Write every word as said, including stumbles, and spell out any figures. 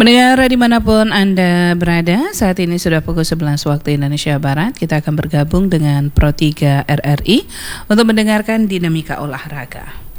Mendengar dimanapun Anda berada, saat ini sudah pukul sebelas waktu Indonesia Barat. Kita akan bergabung dengan Pro tiga R R I untuk mendengarkan dinamika olahraga.